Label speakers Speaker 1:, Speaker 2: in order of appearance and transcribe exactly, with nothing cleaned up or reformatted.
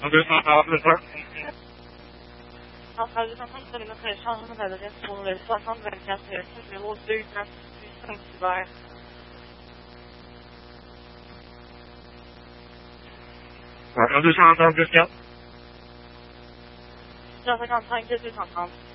Speaker 1: 然后他就像他们这里面可以上他们在这边从人算上这边天也是给我对于他很奇怪。
Speaker 2: 然后就上上这边。
Speaker 1: 这是刚才一些非常长。